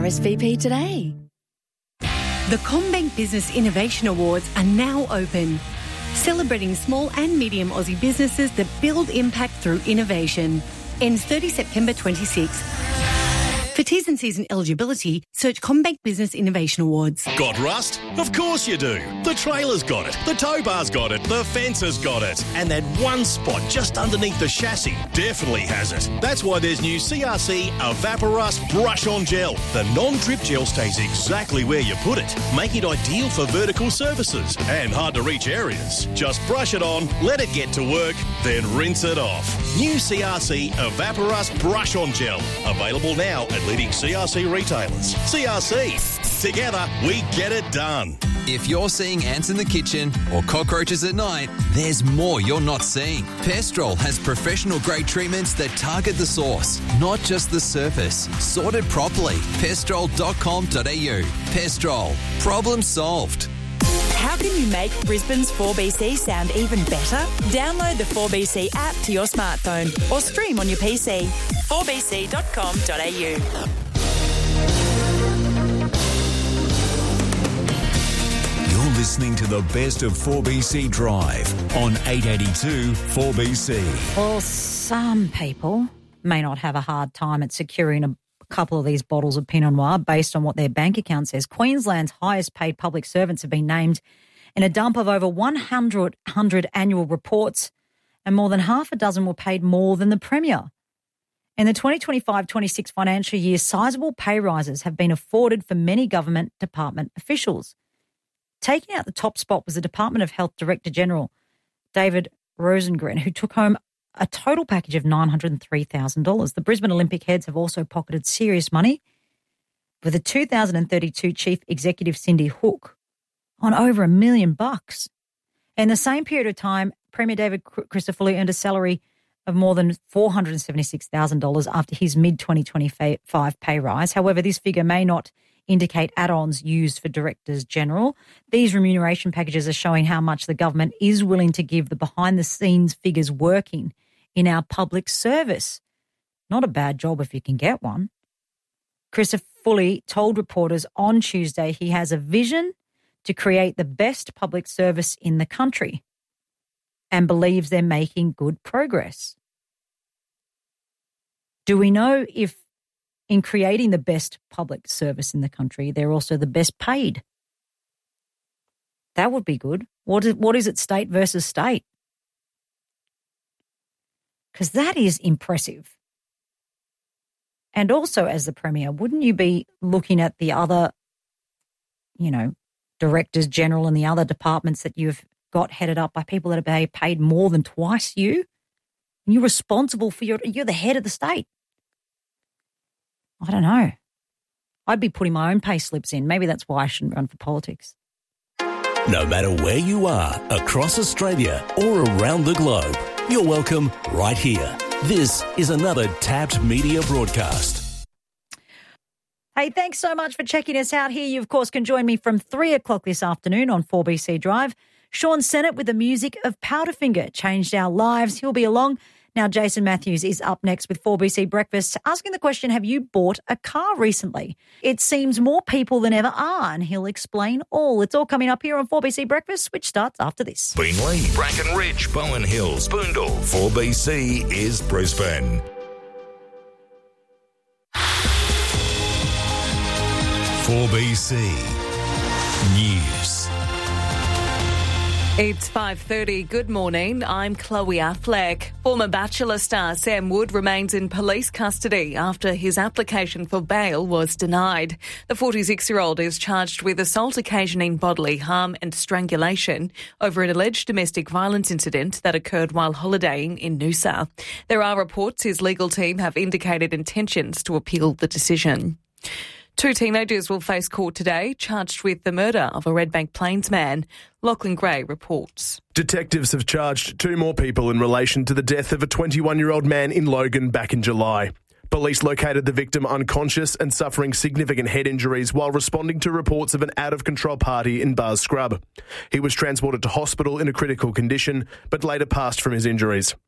RSVP today. The CommBank Business Innovation Awards are now open, celebrating small and medium Aussie businesses that build impact through innovation. Ends 30 September 26. For T's and C's and eligibility, search CommBank Business Innovation Awards. Got rust? Of course you do. The trailer's got it, the tow bar's got it, the fence has got it, and that one spot just underneath the chassis definitely has it. That's why there's new CRC Evaporust Brush On Gel. The non-drip gel stays exactly where you put it, making it ideal for vertical surfaces and hard-to-reach areas. Just brush it on, let it get to work, then rinse it off. New CRC Evaporust Brush On Gel. Available now at leading CRC retailers. CRC. Together, we get it done. If you're seeing ants in the kitchen or cockroaches at night, there's more you're not seeing. Pestrol has professional-grade treatments that target the source, not just the surface. Sorted properly. Pestrol.com.au. Pestrol. Problem solved. How can you make Brisbane's 4BC sound even better? Download the 4BC app to your smartphone or stream on your PC. 4bc.com.au. You're listening to the best of 4BC Drive on 882 4BC. Well, some people may not have a hard time at securing a couple of these bottles of Pinot Noir based on what their bank account says. Queensland's highest paid public servants have been named in a dump of over 100 annual reports, and more than half a dozen were paid more than the Premier. In the 2025-26 financial year, sizable pay rises have been afforded for many government department officials. Taking out the top spot was the Department of Health Director General, David Rosengren, who took home a total package of $903,000. The Brisbane Olympic heads have also pocketed serious money, with the 2032 Chief Executive Cindy Hook on over $1 million. In the same period of time, Premier David Crisafulli earned a salary of more than $476,000 after his mid-2025 pay rise. However, this figure may not indicate add-ons used for Directors General. These remuneration packages are showing how much the government is willing to give the behind-the-scenes figures working in our public service. Not a bad job if you can get one. Crisafulli told reporters on Tuesday he has a vision to create the best public service in the country and believes they're making good progress. Do we know if in creating the best public service in the country, they're also the best paid? That would be good. What is it, state versus state? Because that is impressive. And also, as the Premier, wouldn't you be looking at the other, Directors General and the other departments that you've got headed up by people that are paid more than twice you? And you're responsible for you're the head of the state. I don't know. I'd be putting my own pay slips in. Maybe that's why I shouldn't run for politics. No matter where you are, across Australia or around the globe, you're welcome right here. This is another Tapped Media broadcast. Hey, thanks so much for checking us out here. You, of course, can join me from 3 o'clock this afternoon on 4BC Drive. Sean Sennett with the music of Powderfinger changed our lives. He'll be along. Now, Jason Matthews is up next with 4BC Breakfast, asking the question, have you bought a car recently? It seems more people than ever are, and he'll explain all. It's all coming up here on 4BC Breakfast, which starts after this. Beenleigh, Brackenridge, Bowen Hills, Boondall. 4BC is Brisbane. 4BC News. It's 5:30. Good morning. I'm Chloe Affleck. Former Bachelor star Sam Wood remains in police custody after his application for bail was denied. The 46-year-old is charged with assault occasioning bodily harm and strangulation over an alleged domestic violence incident that occurred while holidaying in Noosa. There are reports his legal team have indicated intentions to appeal the decision. 2 teenagers will face court today, charged with the murder of a Redbank Plains man. Lachlan Gray reports. Detectives have charged 2 more people in relation to the death of a 21-year-old man in Logan back in July. Police located the victim unconscious and suffering significant head injuries while responding to reports of an out-of-control party in Bars Scrub. He was transported to hospital in a critical condition, but later passed from his injuries.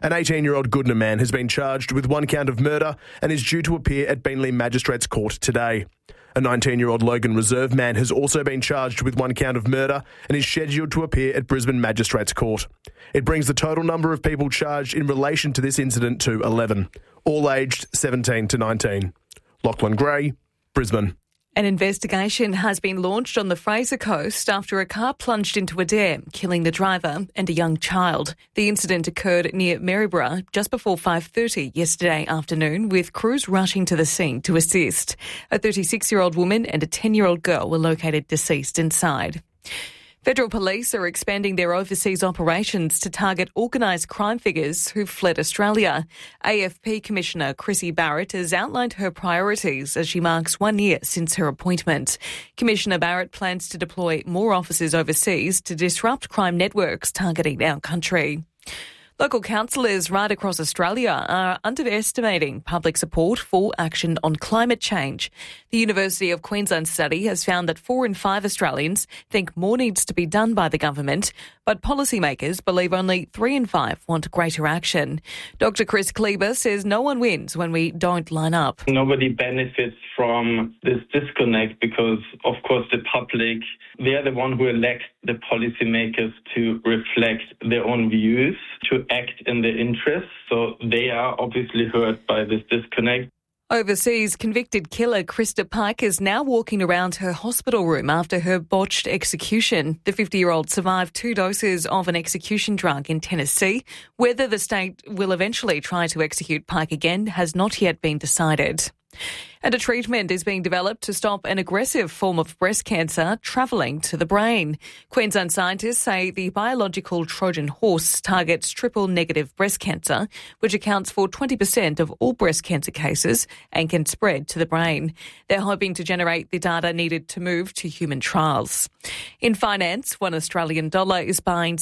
An 18-year-old Goodna man has been charged with one count of murder and is due to appear at Beenleigh Magistrates Court today. A 19-year-old Logan Reserve man has also been charged with one count of murder and is scheduled to appear at Brisbane Magistrates Court. It brings the total number of people charged in relation to this incident to 11, all aged 17 to 19. Lachlan Gray, Brisbane. An investigation has been launched on the Fraser Coast after a car plunged into a dam, killing the driver and a young child. The incident occurred near Maryborough just before 5:30 yesterday afternoon, with crews rushing to the scene to assist. A 36-year-old woman and a 10-year-old girl were located deceased inside. Federal police are expanding their overseas operations to target organised crime figures who've fled Australia. AFP Commissioner Chrissy Barrett has outlined her priorities as she marks 1 year since her appointment. Commissioner Barrett plans to deploy more officers overseas to disrupt crime networks targeting our country. Local councillors right across Australia are underestimating public support for action on climate change. The University of Queensland study has found that 4 in 5 Australians think more needs to be done by the government, but policymakers believe only 3 in 5 want greater action. Dr. Chris Kleber says no one wins when we don't line up. Nobody benefits from this disconnect because, of course, the public, they are the one who elect the policymakers to reflect their own views, to act in their interests. So they are obviously hurt by this disconnect. Overseas, convicted killer Krista Pike is now walking around her hospital room after her botched execution. The 50-year-old survived 2 doses of an execution drug in Tennessee. Whether the state will eventually try to execute Pike again has not yet been decided. And a treatment is being developed to stop an aggressive form of breast cancer travelling to the brain. Queensland scientists say the biological Trojan horse targets triple-negative breast cancer, which accounts for 20% of all breast cancer cases and can spread to the brain. They're hoping to generate the data needed to move to human trials. In finance, $1 Australian is buying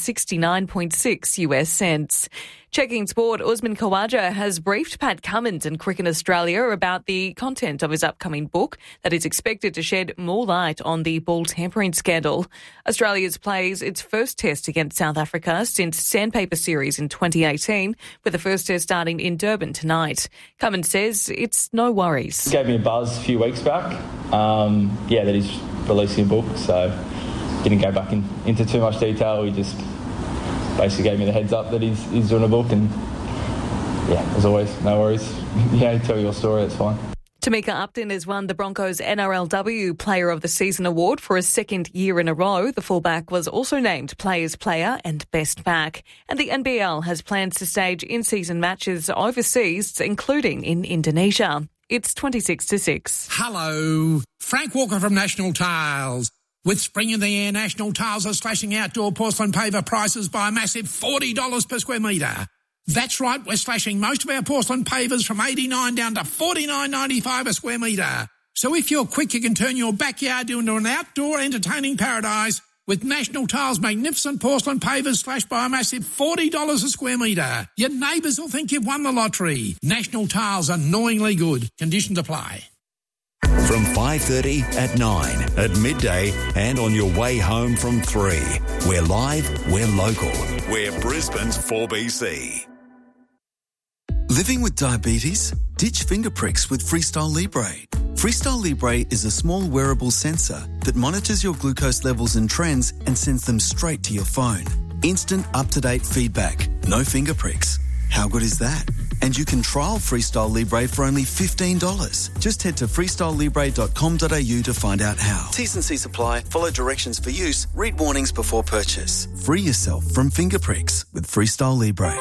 69.6 US cents. Checking sport, Usman Khawaja has briefed Pat Cummins and Cricket Australia about the content of his upcoming book that is expected to shed more light on the ball tampering scandal. Australia plays its first test against South Africa since Sandpaper Series in 2018, with the first test starting in Durban tonight. Cummins says it's no worries. He gave me a buzz a few weeks back, that he's releasing a book, so didn't go back into too much detail. He just basically gave me the heads up that he's doing a book, and as always, no worries. Tell your story, it's fine. Tamika Upton has won the Broncos NRLW Player of the Season award for a second year in a row. The fullback was also named Players Player and Best Back. And the NBL has plans to stage in-season matches overseas, including in Indonesia. It's 26-6. Hello, Frank Walker from National Tiles. With spring in the air, National Tiles are slashing outdoor porcelain paver prices by a massive $40 per square metre. That's right, we're slashing most of our porcelain pavers from $89 down to $49.95 a square metre. So if you're quick, you can turn your backyard into an outdoor entertaining paradise with National Tiles' magnificent porcelain pavers slashed by a massive $40 a square metre. Your neighbours will think you've won the lottery. National Tiles, annoyingly good. Conditions apply. From 5:30 at 9, at midday and on your way home from 3. We're live, we're local. We're Brisbane's 4BC. Living with diabetes? Ditch finger pricks with Freestyle Libre. Freestyle Libre is a small wearable sensor that monitors your glucose levels and trends and sends them straight to your phone. Instant up-to-date feedback. No finger pricks. How good is that? And you can trial Freestyle Libre for only $15. Just head to freestylelibre.com.au to find out how. T's and C's apply. Follow directions for use. Read warnings before purchase. Free yourself from finger pricks with Freestyle Libre.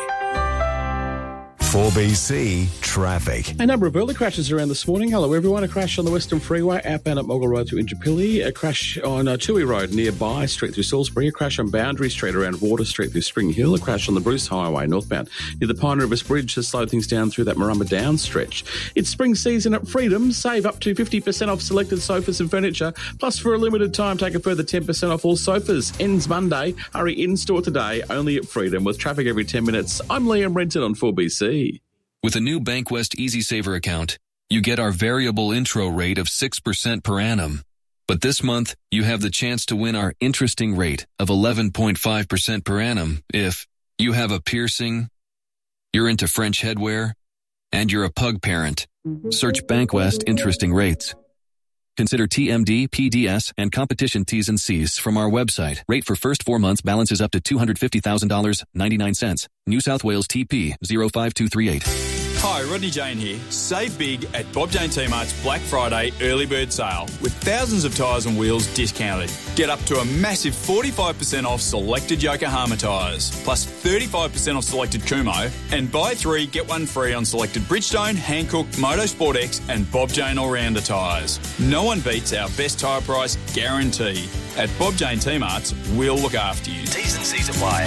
4BC Traffic. A number of early crashes around this morning. Hello everyone. A crash on the Western Freeway outbound at Mogul Road to Indooroopilly. A crash on Toohey Road nearby Street through Salisbury. A crash on Boundary Street around Water Street through Spring Hill. A crash on the Bruce Highway northbound near the Pine Rivers Bridge to slow things down through that Marumba Downs stretch. It's spring season at Freedom. Save up to 50% off selected sofas and furniture. Plus for a limited time, take a further 10% off all sofas. Ends Monday. Hurry in store today, only at Freedom with traffic every 10 minutes. I'm Liam Renton on 4BC. With a new Bankwest EasySaver account, you get our variable intro rate of 6% per annum. But this month, you have the chance to win our interesting rate of 11.5% per annum if you have a piercing, you're into French headwear, and you're a pug parent. Search Bankwest interesting rates. Consider TMD, PDS, and competition T's and C's from our website. Rate for first 4 months balances up to $250,000, 99 cents. New South Wales TP 05238. Hi, Rodney Jane here. Save big at Bob Jane T-Mart's Black Friday early bird sale with thousands of tyres and wheels discounted. Get up to a massive 45% off selected Yokohama tyres, plus 35% off selected Kumho, and buy 3, get 1 free on selected Bridgestone, Hankook, Motorsport X and Bob Jane All-Rounder tyres. No one beats our best tyre price guarantee. At Bob Jane T-Mart's, we'll look after you. T's and C's apply.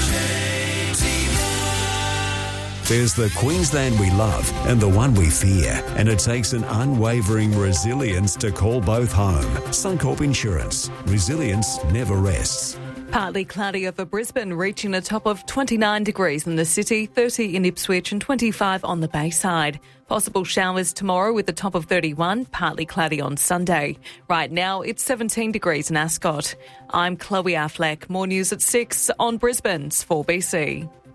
There's the Queensland we love and the one we fear, and it takes an unwavering resilience to call both home. Suncorp Insurance. Resilience never rests. Partly cloudy over Brisbane, reaching a top of 29 degrees in the city, 30 in Ipswich and 25 on the Bayside. Possible showers tomorrow with a top of 31, partly cloudy on Sunday. Right now, it's 17 degrees in Ascot. I'm Chloe Affleck. More news at 6 on Brisbane's 4BC.